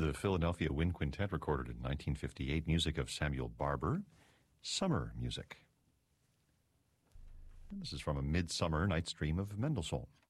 the Philadelphia Wind Quintet recorded in 1958, music of Samuel Barber, Summer Music. And this is from A Midsummer Night's Dream of Mendelssohn.